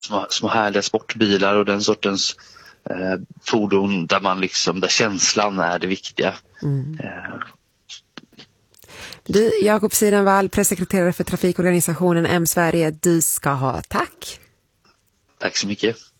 små härliga sportbilar och den sortens fordon där känslan är det viktiga. Du, Jakob Sidenvall, pressekreterare för trafikorganisationen M Sverige, du ska ha tack. Tack så mycket.